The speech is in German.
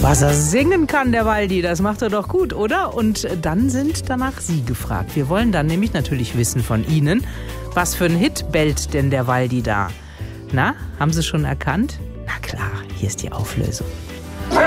Was er singen kann, der Waldi, das macht er doch gut, oder? Und dann sind danach Sie gefragt. Wir wollen dann nämlich natürlich wissen von Ihnen, was für ein Hit bellt denn der Waldi da? Na, haben Sie es schon erkannt? Na klar, hier ist die Auflösung.